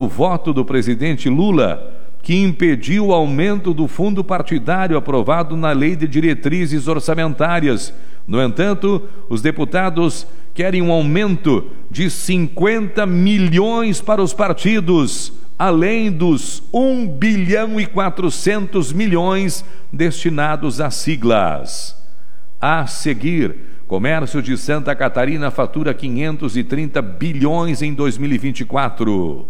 voto do presidente Lula, que impediu o aumento do fundo partidário aprovado na Lei de Diretrizes Orçamentárias. No entanto, os deputados querem um aumento de 50 milhões para os partidos, além dos 1 bilhão e 400 milhões destinados a siglas. A seguir, comércio de Santa Catarina fatura 530 bilhões em 2024.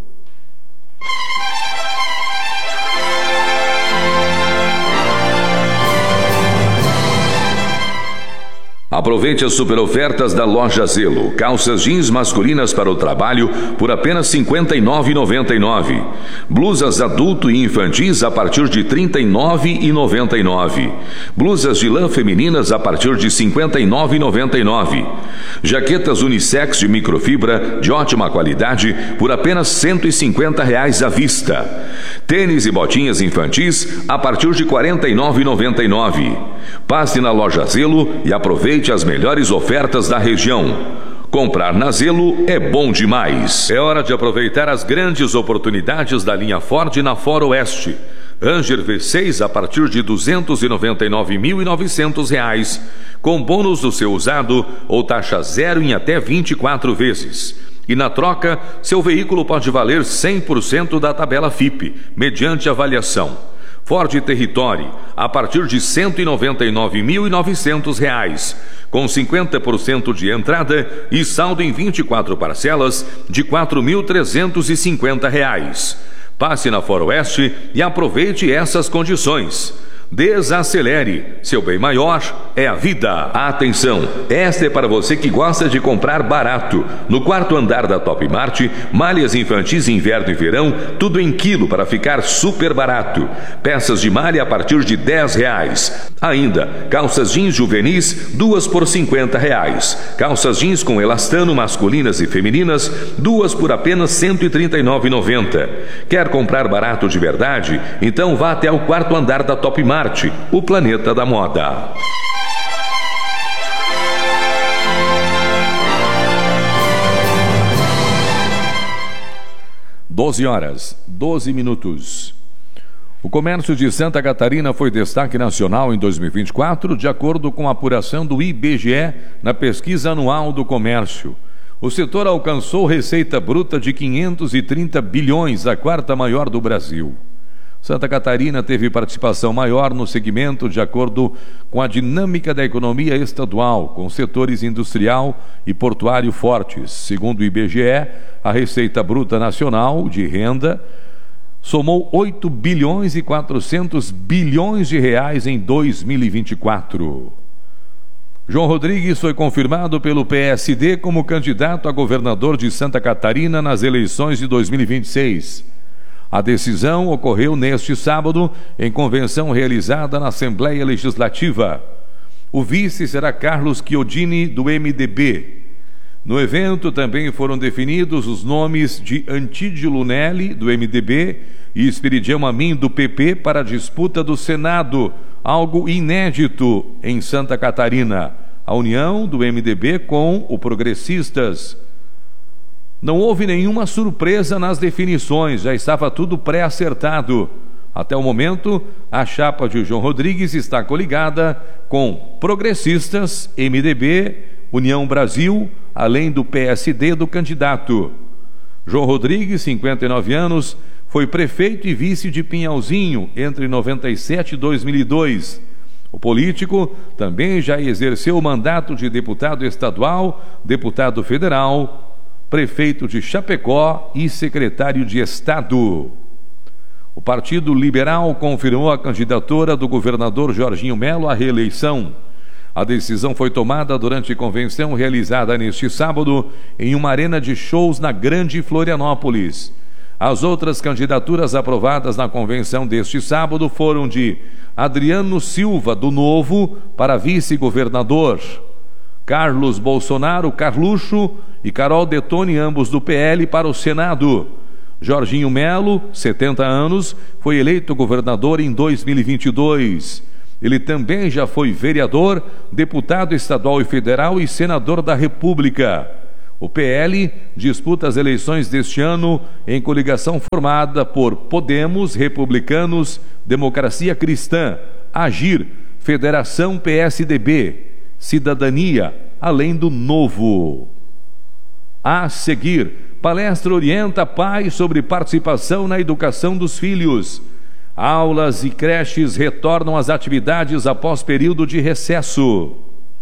Aproveite as super ofertas da Loja Zelo. Calças jeans masculinas para o trabalho por apenas R$ 59,99. Blusas adulto e infantis a partir de R$ 39,99. Blusas de lã femininas a partir de R$ 59,99. Jaquetas unissex de microfibra de ótima qualidade por apenas R$ 150 à vista. Tênis e botinhas infantis a partir de R$ 49,99. Passe na Loja Zelo e aproveite as melhores ofertas da região. Comprar na Zelo é bom demais. É hora de aproveitar as grandes oportunidades da linha Ford na Foroeste. Ranger V6 a partir de R$ 299.900, com bônus do seu usado ou taxa zero em até 24 vezes. E na troca, seu veículo pode valer 100% da tabela FIPE, mediante avaliação. Ford Territory, a partir de R$ 199.900, com 50% de entrada e saldo em 24 parcelas de R$ 4.350. Passe na Foroeste e aproveite essas condições. Desacelere, seu bem maior é a vida. Atenção, esta é para você que gosta de comprar barato. No quarto andar da Top Mart, malhas infantis inverno e verão, tudo em quilo para ficar super barato. Peças de malha a partir de R$ 10. Ainda, calças jeans juvenis, 2 por R$ 50. Calças jeans com elastano masculinas e femininas, 2 por apenas R$ 139,90. Quer comprar barato de verdade? Então vá até o quarto andar da Top Mart, o planeta da moda. (12h12). O comércio de Santa Catarina foi destaque nacional em 2024, de acordo com a apuração do IBGE na pesquisa anual do comércio. O setor alcançou receita bruta de 530 bilhões, a quarta maior do Brasil. Santa Catarina teve participação maior no segmento de acordo com a dinâmica da economia estadual, com setores industrial e portuário fortes. Segundo o IBGE, a receita bruta nacional de renda somou 8 bilhões e 400 bilhões de reais em 2024. João Rodrigues foi confirmado pelo PSD como candidato a governador de Santa Catarina nas eleições de 2026. A decisão ocorreu neste sábado em convenção realizada na Assembleia Legislativa. O vice será Carlos Chiodini, do MDB. No evento também foram definidos os nomes de Antídio Lunelli, do MDB, e Espiridião Amin, do PP, para a disputa do Senado, algo inédito em Santa Catarina. A união do MDB com o Progressistas. Não houve nenhuma surpresa nas definições, já estava tudo pré-acertado. Até o momento, a chapa de João Rodrigues está coligada com Progressistas, MDB, União Brasil, além do PSD do candidato. João Rodrigues, 59 anos, foi prefeito e vice de Pinhalzinho entre 97 e 2002. O político também já exerceu o mandato de deputado estadual, deputado federal, prefeito de Chapecó e secretário de Estado. O Partido Liberal confirmou a candidatura do governador Jorginho Melo à reeleição. A decisão foi tomada durante convenção realizada neste sábado em uma arena de shows na Grande Florianópolis. As outras candidaturas aprovadas na convenção deste sábado foram de Adriano Silva, do Novo, para vice-governador, Carlos Bolsonaro, Carluxo, e Carol Detoni, ambos do PL, para o Senado. Jorginho Melo, 70 anos, foi eleito governador em 2022. Ele também já foi vereador, deputado estadual e federal e senador da República. O PL disputa as eleições deste ano em coligação formada por Podemos, Republicanos, Democracia Cristã, Agir, Federação PSDB, Cidadania, além do Novo. A seguir, palestra orienta pais sobre participação na educação dos filhos. Aulas e creches retornam às atividades após período de recesso.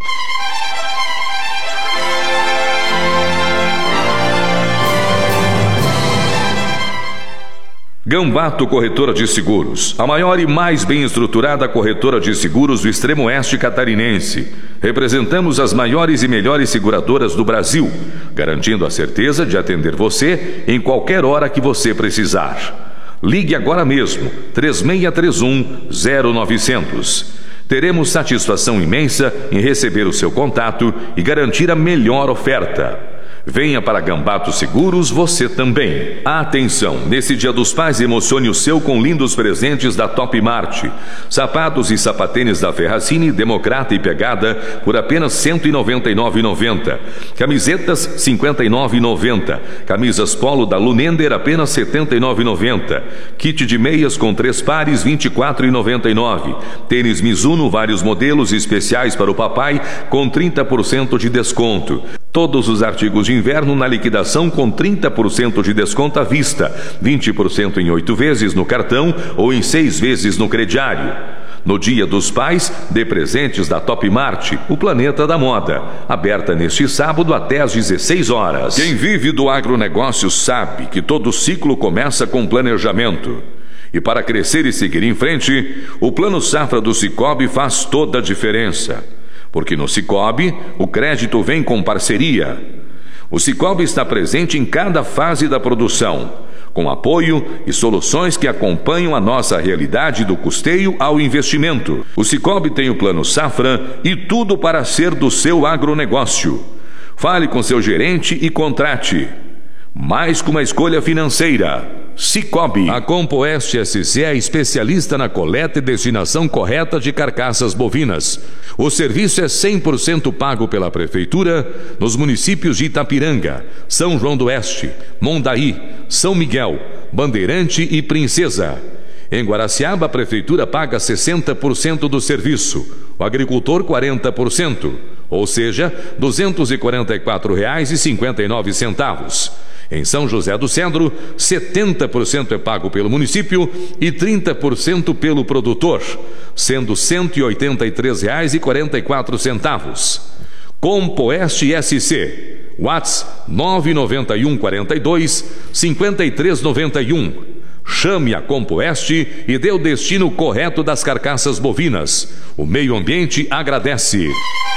Gambato Corretora de Seguros, a maior e mais bem estruturada corretora de seguros do extremo oeste catarinense. Representamos as maiores e melhores seguradoras do Brasil, garantindo a certeza de atender você em qualquer hora que você precisar. Ligue agora mesmo, 3631-0900. Teremos satisfação imensa em receber o seu contato e garantir a melhor oferta. Venha para Gambato Seguros você também. Atenção, nesse Dia dos Pais emocione o seu com lindos presentes da Top Mart. Sapatos e sapatênis da Ferracini, Democrata e Pegada por apenas R$ 199,90. Camisetas R$ 59,90. Camisas Polo da Lunender apenas R$ 79,90. Kit de meias com 3 pares R$ 24,99. Tênis Mizuno, vários modelos especiais para o papai com 30% de desconto. Todos os artigos de inverno na liquidação com 30% de desconto à vista, 20% em 8 vezes no cartão ou em 6 vezes no crediário. No Dia dos Pais, dê presentes da Top Mart, o planeta da moda. Aberta neste sábado até às 16 horas. Quem vive do agronegócio sabe que todo ciclo começa com planejamento. E para crescer e seguir em frente, o Plano Safra do Sicoob faz toda a diferença. Porque no Sicoob, o crédito vem com parceria. O Sicoob está presente em cada fase da produção, com apoio e soluções que acompanham a nossa realidade do custeio ao investimento. O Sicoob tem o Plano Safra e tudo para ser do seu agronegócio. Fale com seu gerente e contrate. Mais que uma escolha financeira. Sicoob. A Compoeste SC é especialista na coleta e destinação correta de carcaças bovinas. O serviço é 100% pago pela Prefeitura nos municípios de Itapiranga, São João do Oeste, Mondaí, São Miguel, Bandeirante e Princesa. Em Guaraciaba, a Prefeitura paga 60% do serviço, o agricultor 40%, ou seja, R$ 244,59. Em São José do Cedro, 70% é pago pelo município e 30% pelo produtor, sendo R$ 183,44. Compoeste SC, WhatsApp 991 42 5391. Chame a Compoeste e dê o destino correto das carcaças bovinas. O meio ambiente agradece.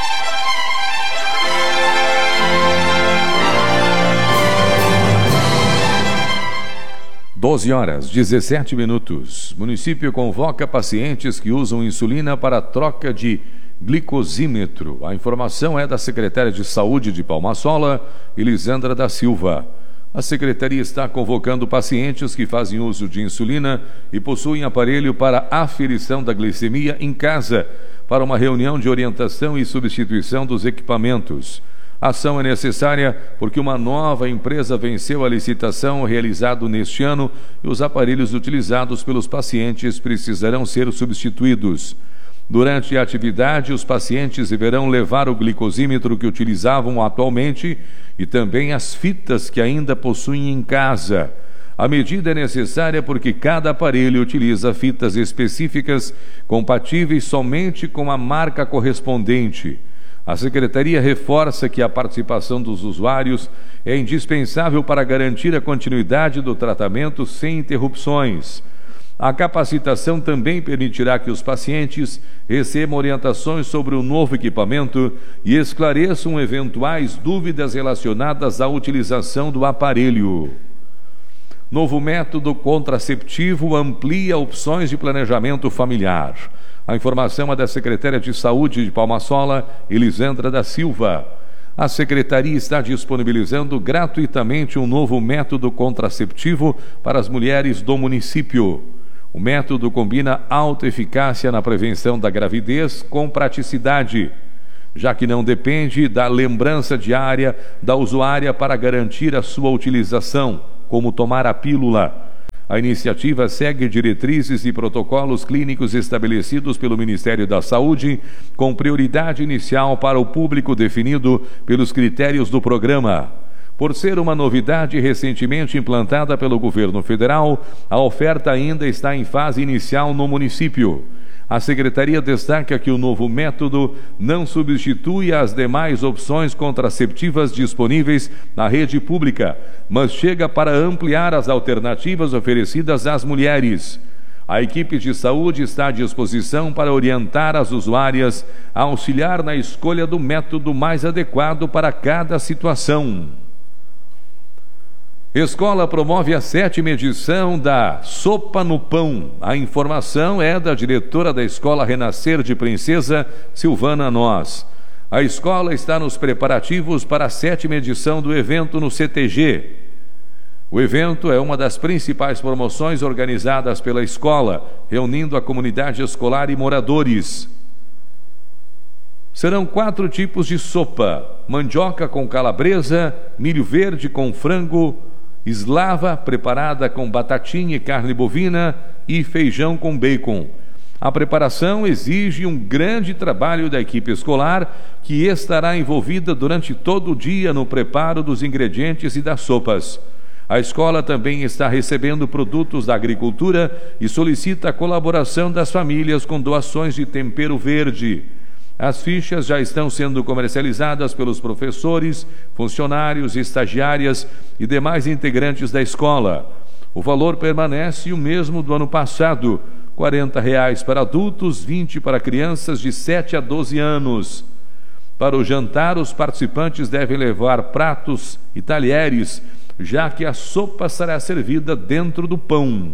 12h17. Município convoca pacientes que usam insulina para troca de glicosímetro. A informação é da secretária de Saúde de Palma-Sola, Elisandra da Silva. A secretaria está convocando pacientes que fazem uso de insulina e possuem aparelho para aferição da glicemia em casa para uma reunião de orientação e substituição dos equipamentos. A ação é necessária porque uma nova empresa venceu a licitação realizada neste ano e os aparelhos utilizados pelos pacientes precisarão ser substituídos. Durante a atividade, os pacientes deverão levar o glicosímetro que utilizavam atualmente e também as fitas que ainda possuem em casa. A medida é necessária porque cada aparelho utiliza fitas específicas compatíveis somente com a marca correspondente. A Secretaria reforça que a participação dos usuários é indispensável para garantir a continuidade do tratamento sem interrupções. A capacitação também permitirá que os pacientes recebam orientações sobre o novo equipamento e esclareçam eventuais dúvidas relacionadas à utilização do aparelho. Novo método contraceptivo amplia opções de planejamento familiar. A informação é da secretária de Saúde de Palma-Sola, Elisandra da Silva. A secretaria está disponibilizando gratuitamente um novo método contraceptivo para as mulheres do município. O método combina alta eficácia na prevenção da gravidez com praticidade. já que não depende da lembrança diária da usuária para garantir a sua utilização, como tomar a pílula. A iniciativa segue diretrizes e protocolos clínicos estabelecidos pelo Ministério da Saúde, com prioridade inicial para o público definido pelos critérios do programa. Por ser uma novidade recentemente implantada pelo governo federal, a oferta ainda está em fase inicial no município. A Secretaria destaca que o novo método não substitui as demais opções contraceptivas disponíveis na rede pública, mas chega para ampliar as alternativas oferecidas às mulheres. A equipe de saúde está à disposição para orientar as usuárias, a auxiliar na escolha do método mais adequado para cada situação. Escola promove a 7ª edição da Sopa no Pão. A informação é da diretora da Escola Renascer de Princesa, Silvana Nós. A escola está nos preparativos para a 7ª edição do evento no CTG. O evento é uma das principais promoções organizadas pela escola, reunindo a comunidade escolar e moradores. Serão 4 tipos de sopa: mandioca com calabresa, milho verde com frango, eslava preparada com batatinha e carne bovina e feijão com bacon. A preparação exige um grande trabalho da equipe escolar, que estará envolvida durante todo o dia no preparo dos ingredientes e das sopas. A escola também está recebendo produtos da agricultura e solicita a colaboração das famílias com doações de tempero verde. As fichas já estão sendo comercializadas pelos professores, funcionários, estagiárias e demais integrantes da escola. O valor permanece o mesmo do ano passado, R$ 40 para adultos, 20 para crianças de 7 a 12 anos. Para o jantar, os participantes devem levar pratos e talheres, já que a sopa será servida dentro do pão.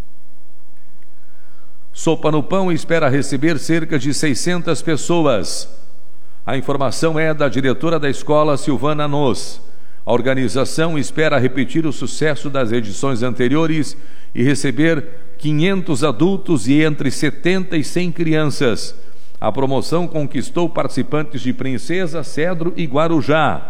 Sopa no Pão espera receber cerca de 600 pessoas. A informação é da diretora da escola, Silvana Nós. A organização espera repetir o sucesso das edições anteriores e receber 500 adultos e entre 70 e 100 crianças. A promoção conquistou participantes de Princesa, Cedro e Guarujá.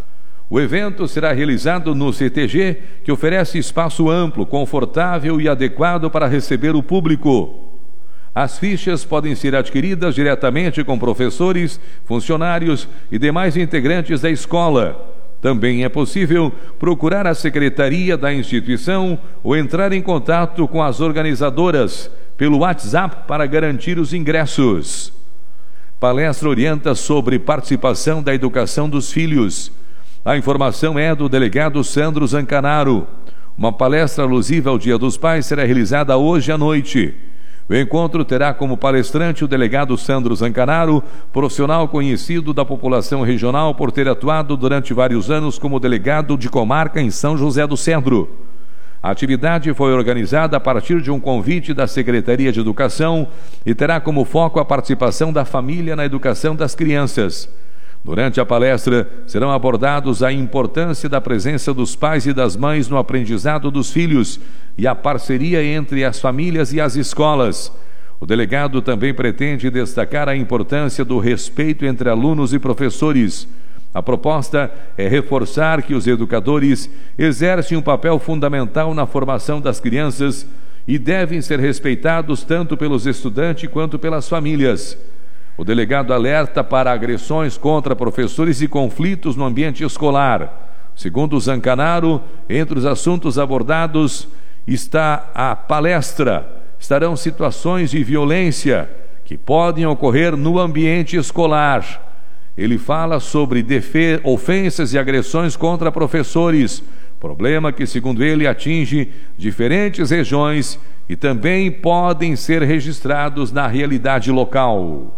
O evento será realizado no CTG, que oferece espaço amplo, confortável e adequado para receber o público. As fichas podem ser adquiridas diretamente com professores, funcionários e demais integrantes da escola. Também é possível procurar a secretaria da instituição ou entrar em contato com as organizadoras pelo WhatsApp para garantir os ingressos. Palestra orienta sobre participação da educação dos filhos. A informação é do delegado Sandro Zancanaro. Uma palestra alusiva ao Dia dos Pais será realizada hoje à noite. O encontro terá como palestrante o delegado Sandro Zancanaro, profissional conhecido da população regional por ter atuado durante vários anos como delegado de comarca em São José do Cedro. A atividade foi organizada a partir de um convite da Secretaria de Educação e terá como foco a participação da família na educação das crianças. Durante a palestra, serão abordados a importância da presença dos pais e das mães no aprendizado dos filhos e a parceria entre as famílias e as escolas. O delegado também pretende destacar a importância do respeito entre alunos e professores. A proposta é reforçar que os educadores exercem um papel fundamental na formação das crianças e devem ser respeitados tanto pelos estudantes quanto pelas famílias. O delegado alerta para agressões contra professores e conflitos no ambiente escolar. Segundo Zancanaro, entre os assuntos abordados está a palestra. Estarão situações de violência que podem ocorrer no ambiente escolar. Ele fala sobre ofensas e agressões contra professores, problema que, segundo ele, atinge diferentes regiões e também podem ser registrados na realidade local.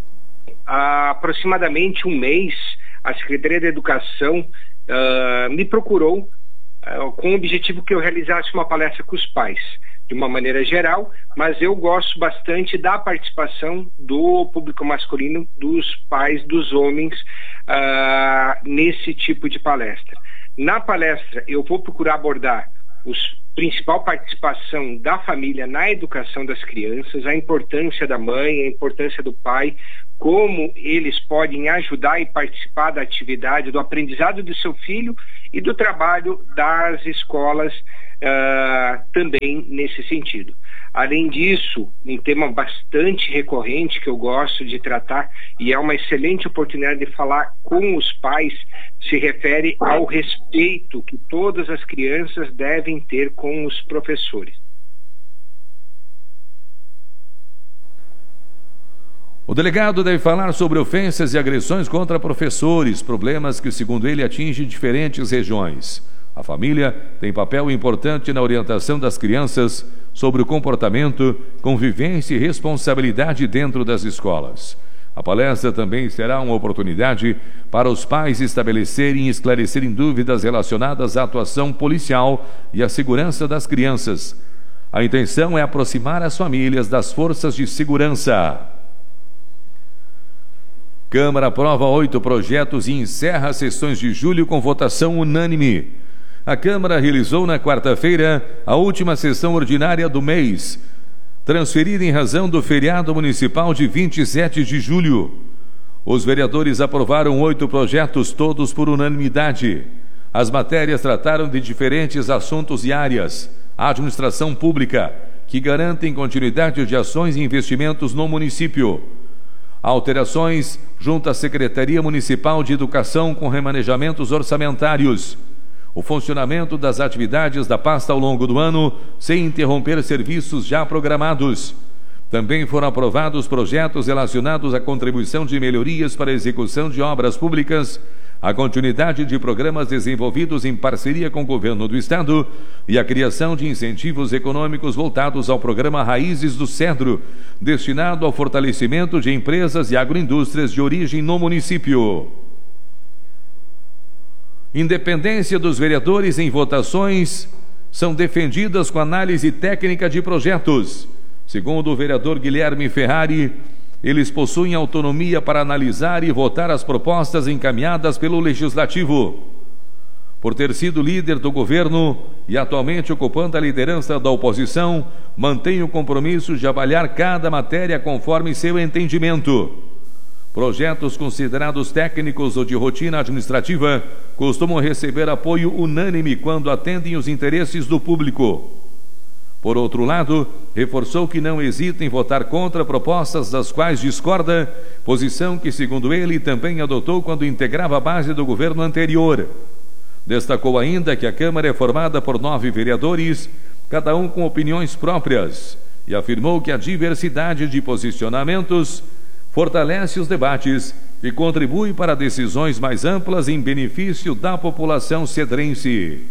Há aproximadamente um mês, a Secretaria da Educação me procurou com o objetivo que eu realizasse uma palestra com os pais, de uma maneira geral, mas eu gosto bastante da participação do público masculino, dos pais, dos homens, nesse tipo de palestra. Na palestra, eu vou procurar abordar a principal participação da família na educação das crianças, a importância da mãe, a importância do pai, como eles podem ajudar e participar da atividade, do aprendizado do seu filho e do trabalho das escolas também nesse sentido. Além disso, um tema bastante recorrente que eu gosto de tratar e é uma excelente oportunidade de falar com os pais, se refere ao respeito que todas as crianças devem ter com os professores. O delegado deve falar sobre ofensas e agressões contra professores, problemas que, segundo ele, atingem diferentes regiões. A família tem papel importante na orientação das crianças sobre o comportamento, convivência e responsabilidade dentro das escolas. A palestra também será uma oportunidade para os pais estabelecerem e esclarecerem dúvidas relacionadas à atuação policial e à segurança das crianças. A intenção é aproximar as famílias das forças de segurança. Câmara aprova 8 projetos e encerra as sessões de julho com votação unânime. A Câmara realizou na quarta-feira a última sessão ordinária do mês, transferida em razão do feriado municipal de 27 de julho. Os vereadores aprovaram 8 projetos, todos por unanimidade. As matérias trataram de diferentes assuntos e áreas. Administração pública, que garantem continuidade de ações e investimentos no município. Alterações junto à Secretaria Municipal de Educação com remanejamentos orçamentários. O funcionamento das atividades da pasta ao longo do ano, sem interromper serviços já programados. Também foram aprovados projetos relacionados à contribuição de melhorias para a execução de obras públicas, a continuidade de programas desenvolvidos em parceria com o governo do Estado e a criação de incentivos econômicos voltados ao programa Raízes do Cedro, destinado ao fortalecimento de empresas e agroindústrias de origem no município. Independência dos vereadores em votações são defendidas com análise técnica de projetos. Segundo o vereador Guilherme Ferrari, eles possuem autonomia para analisar e votar as propostas encaminhadas pelo Legislativo. Por ter sido líder do governo e atualmente ocupando a liderança da oposição, mantém o compromisso de avaliar cada matéria conforme seu entendimento. Projetos considerados técnicos ou de rotina administrativa costumam receber apoio unânime quando atendem os interesses do público. Por outro lado, reforçou que não hesita em votar contra propostas das quais discorda, posição que, segundo ele, também adotou quando integrava a base do governo anterior. Destacou ainda que a Câmara é formada por 9 vereadores, cada um com opiniões próprias, e afirmou que a diversidade de posicionamentos fortalece os debates e contribui para decisões mais amplas em benefício da população cedrense.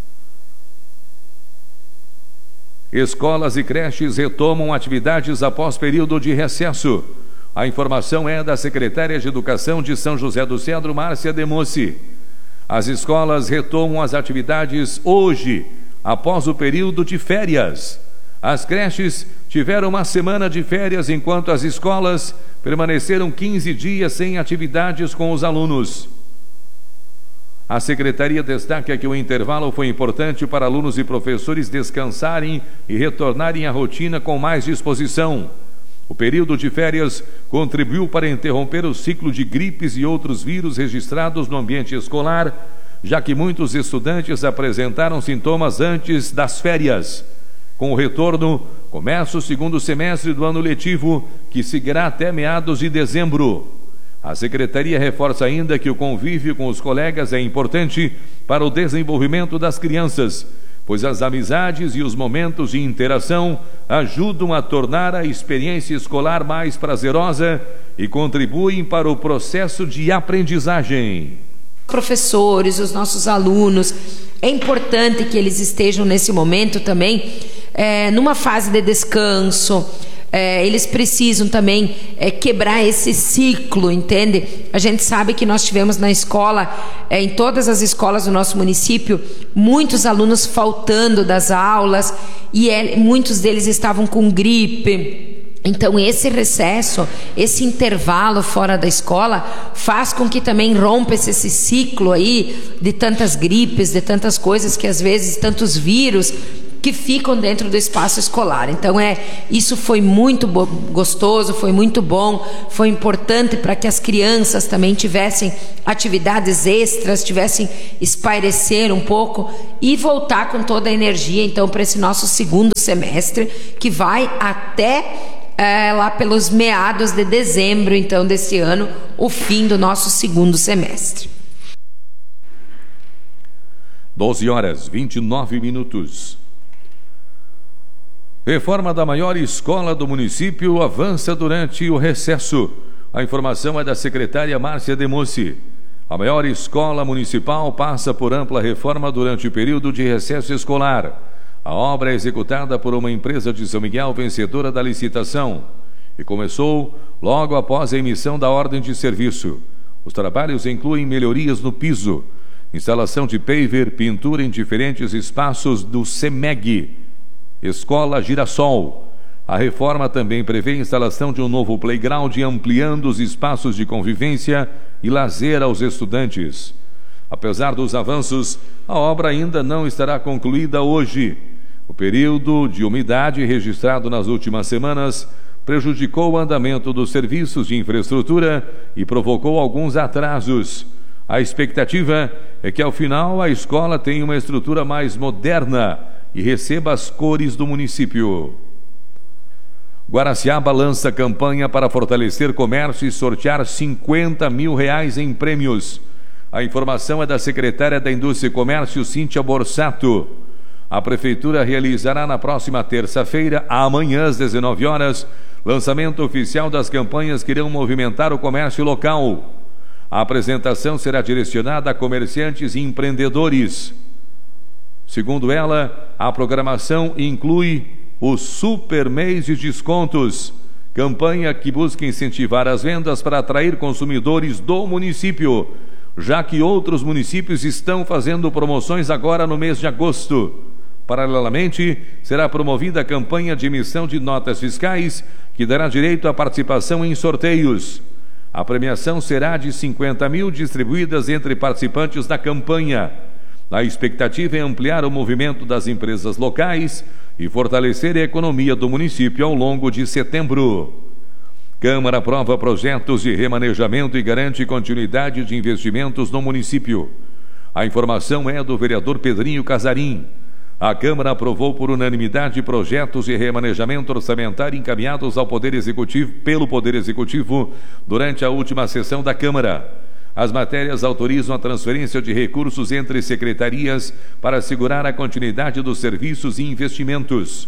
Escolas e creches retomam atividades após período de recesso. A informação é da secretária de Educação de São José do Cedro, Márcia Demossi. As escolas retomam as atividades hoje, após o período de férias. As creches tiveram uma semana de férias, enquanto as escolas permaneceram 15 dias sem atividades com os alunos. A secretaria destaca que o intervalo foi importante para alunos e professores descansarem e retornarem à rotina com mais disposição. O período de férias contribuiu para interromper o ciclo de gripes e outros vírus registrados no ambiente escolar, já que muitos estudantes apresentaram sintomas antes das férias. Com o retorno, começa o segundo semestre do ano letivo, que seguirá até meados de dezembro. A secretaria reforça ainda que o convívio com os colegas é importante para o desenvolvimento das crianças, pois as amizades e os momentos de interação ajudam a tornar a experiência escolar mais prazerosa e contribuem para o processo de aprendizagem. Professores, os nossos alunos, é importante que eles estejam nesse momento também numa fase de descanso. Eles precisam também quebrar esse ciclo, entende? A gente sabe que nós tivemos na escola, em todas as escolas do nosso município, muitos alunos faltando das aulas e muitos deles estavam com gripe. Então esse recesso, esse intervalo fora da escola faz com que também rompa esse ciclo aí de tantas gripes, de tantas coisas que às vezes, tantos vírus que ficam dentro do espaço escolar. Então isso foi muito gostoso, foi muito bom, foi importante para que as crianças também tivessem atividades extras, tivessem espairecer um pouco e voltar com toda a energia então para esse nosso segundo semestre, que vai até lá pelos meados de dezembro então desse ano, o fim do nosso segundo semestre. 12h29. Reforma da maior escola do município avança durante o recesso. A informação é da secretária Márcia Demossi. A maior escola municipal passa por ampla reforma durante o período de recesso escolar. A obra é executada por uma empresa de São Miguel vencedora da licitação e começou logo após a emissão da ordem de serviço. Os trabalhos incluem melhorias no piso, instalação de paver, pintura em diferentes espaços do CEMEG, Escola Girassol. A reforma também prevê a instalação de um novo playground, ampliando os espaços de convivência e lazer aos estudantes. Apesar dos avanços, a obra ainda não estará concluída hoje. O período de umidade registrado nas últimas semanas prejudicou o andamento dos serviços de infraestrutura e provocou alguns atrasos. A expectativa é que, ao final, a escola tenha uma estrutura mais moderna e receba as cores do município. Guaraciaba lança campanha para fortalecer comércio e sortear R$50 mil em prêmios. A informação é da secretária da Indústria e Comércio, Cíntia Borsato. A Prefeitura realizará na próxima terça-feira, amanhã às 19 horas, lançamento oficial das campanhas que irão movimentar o comércio local. A apresentação será direcionada a comerciantes e empreendedores. Segundo ela, a programação inclui o Super Mês de Descontos, campanha que busca incentivar as vendas para atrair consumidores do município, já que outros municípios estão fazendo promoções agora no mês de agosto. Paralelamente, será promovida a campanha de emissão de notas fiscais, que dará direito à participação em sorteios. A premiação será de R$50 mil distribuídas entre participantes da campanha. A expectativa é ampliar o movimento das empresas locais e fortalecer a economia do município ao longo de setembro. Câmara aprova projetos de remanejamento e garante continuidade de investimentos no município. A informação é do vereador Pedrinho Casarim. A Câmara aprovou por unanimidade projetos de remanejamento orçamentário encaminhados ao pelo Poder Executivo durante a última sessão da Câmara. As matérias autorizam a transferência de recursos entre secretarias para assegurar a continuidade dos serviços e investimentos.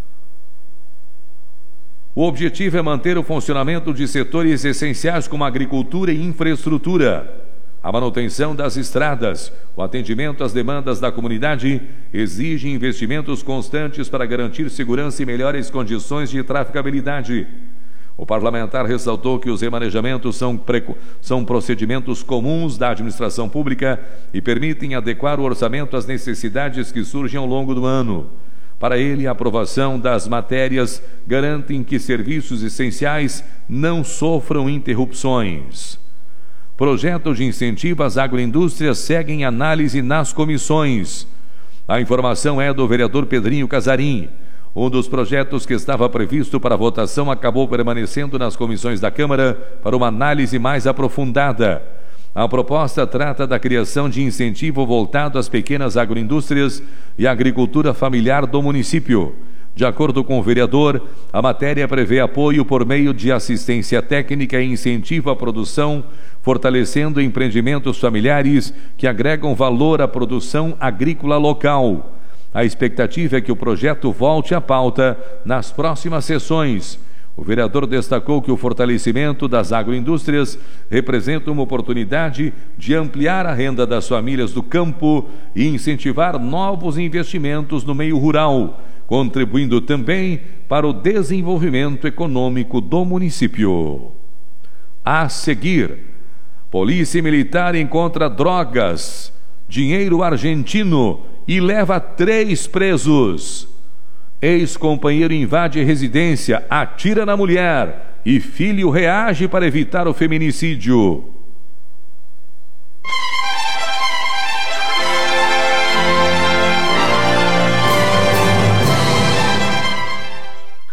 O objetivo é manter o funcionamento de setores essenciais como agricultura e infraestrutura. A manutenção das estradas, o atendimento às demandas da comunidade exige investimentos constantes para garantir segurança e melhores condições de traficabilidade. O parlamentar ressaltou que os remanejamentos são procedimentos comuns da administração pública e permitem adequar o orçamento às necessidades que surgem ao longo do ano. Para ele, a aprovação das matérias garantem que serviços essenciais não sofram interrupções. Projetos de incentivo às agroindústrias seguem análise nas comissões. A informação é do vereador Pedrinho Casarim. Um dos projetos que estava previsto para votação acabou permanecendo nas comissões da Câmara para uma análise mais aprofundada. A proposta trata da criação de incentivo voltado às pequenas agroindústrias e à agricultura familiar do município. De acordo com o vereador, a matéria prevê apoio por meio de assistência técnica e incentivo à produção, fortalecendo empreendimentos familiares que agregam valor à produção agrícola local. A expectativa é que o projeto volte à pauta nas próximas sessões. O vereador destacou que o fortalecimento das agroindústrias representa uma oportunidade de ampliar a renda das famílias do campo e incentivar novos investimentos no meio rural, contribuindo também para o desenvolvimento econômico do município. A seguir, Polícia Militar encontra drogas, dinheiro argentino e leva 3 presos. Ex-companheiro invade residência, atira na mulher e filho reage para evitar o feminicídio.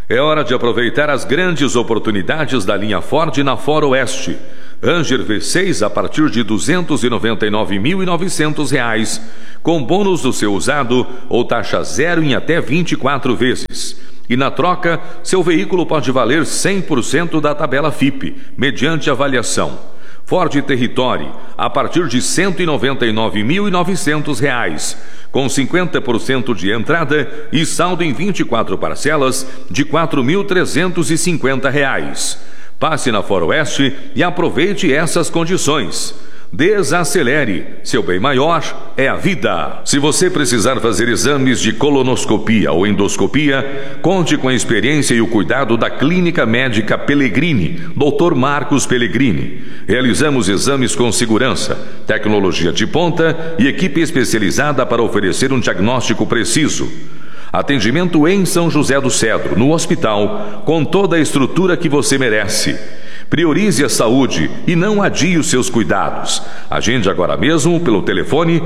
É hora de aproveitar as grandes oportunidades da linha Ford na Foroeste. Ranger V6 a partir de R$ 299.900, com bônus do seu usado ou taxa zero em até 24 vezes. E na troca, seu veículo pode valer 100% da tabela FIPE, mediante avaliação. Ford Territory, a partir de R$ 199.900, com 50% de entrada e saldo em 24 parcelas de R$ 4.350. Passe na Foroeste e aproveite essas condições. Desacelere, seu bem maior é a vida. Se você precisar fazer exames de colonoscopia ou endoscopia, conte com a experiência e o cuidado da Clínica Médica Pellegrini, Dr. Marcos Pellegrini. Realizamos exames com segurança, tecnologia de ponta e equipe especializada para oferecer um diagnóstico preciso. Atendimento em São José do Cedro, no hospital, com toda a estrutura que você merece. Priorize a saúde e não adie os seus cuidados. Agende agora mesmo pelo telefone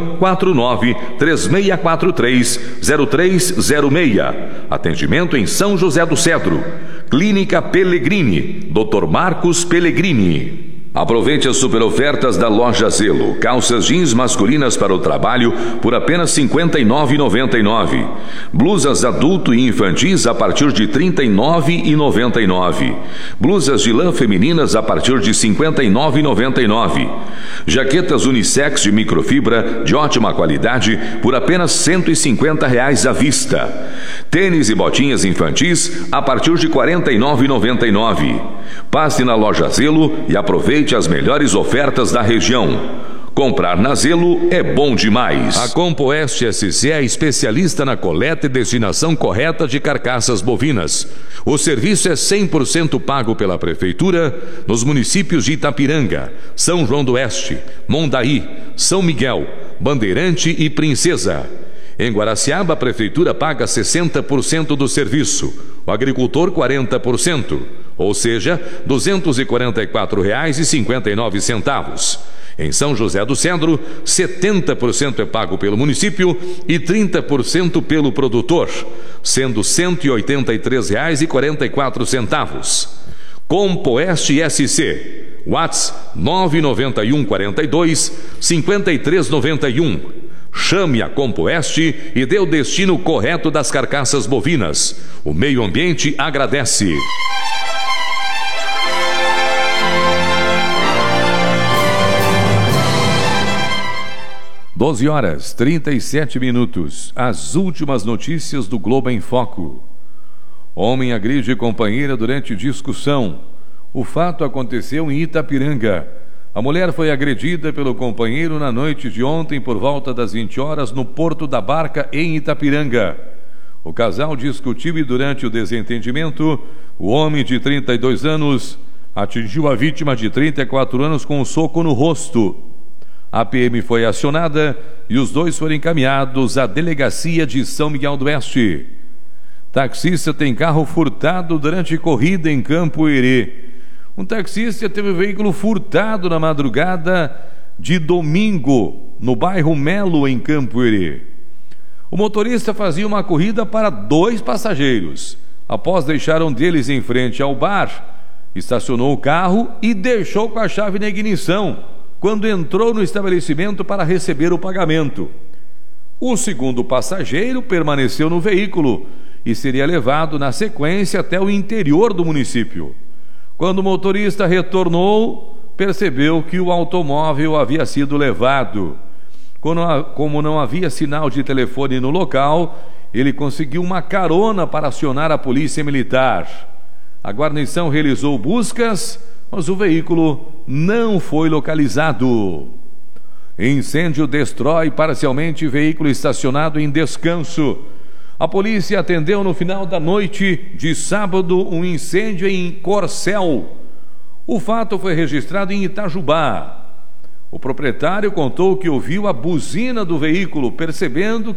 49-3643-0306. Atendimento em São José do Cedro. Clínica Pellegrini, Dr. Marcos Pellegrini. Aproveite as super ofertas da Loja Zelo. Calças jeans masculinas para o trabalho por apenas R$ 59,99. Blusas adulto e infantis a partir de R$ 39,99. Blusas de lã femininas a partir de R$ 59,99. Jaquetas unissex de microfibra de ótima qualidade por apenas R$ 150 à vista. Tênis e botinhas infantis a partir de R$ 49,99. Passe na Loja Zelo e aproveite as melhores ofertas da região. Comprar na Zelo é bom demais. A Compoeste SC é especialista na coleta e destinação correta de carcaças bovinas. O serviço é 100% pago pela Prefeitura nos municípios de Itapiranga, São João do Oeste, Mondaí, São Miguel, Bandeirante e Princesa. Em Guaraciaba, a Prefeitura paga 60% do serviço, o agricultor 40%, ou seja, R$ 244,59. Em São José do Cedro, 70% é pago pelo município e 30% pelo produtor, sendo R$ 183,44. Compoeste SC, WhatsApp 991 42 5391. Chame a Compoeste e dê o destino correto das carcaças bovinas. O meio ambiente agradece. Doze horas 37 minutos. As últimas notícias do Globo em Foco. Homem agride companheira durante discussão. O fato aconteceu em Itapiranga. A mulher foi agredida pelo companheiro na noite de ontem por volta das 20 horas no Porto da Barca, em Itapiranga. O casal discutiu e durante o desentendimento, o homem de 32 anos atingiu a vítima de 34 anos com um soco no rosto. A PM foi acionada e os dois foram encaminhados à delegacia de São Miguel do Oeste. Taxista tem carro furtado durante corrida em Campo Herê. Um taxista teve o veículo furtado na madrugada de domingo, no bairro Melo, em Campo Herê. O motorista fazia uma corrida para 2 passageiros. Após deixar um deles em frente ao bar, estacionou o carro e deixou com a chave na ignição, quando entrou no estabelecimento para receber o pagamento. O segundo passageiro permaneceu no veículo e seria levado na sequência até o interior do município. Quando o motorista retornou, percebeu que o automóvel havia sido levado. Como não havia sinal de telefone no local, ele conseguiu uma carona para acionar a polícia militar. A guarnição realizou buscas, mas o veículo não foi localizado. Incêndio destrói parcialmente veículo estacionado em Descanso. A polícia atendeu no final da noite de sábado um incêndio em Corcel. O fato foi registrado em Itajubá. O proprietário contou que ouviu a buzina do veículo, percebendo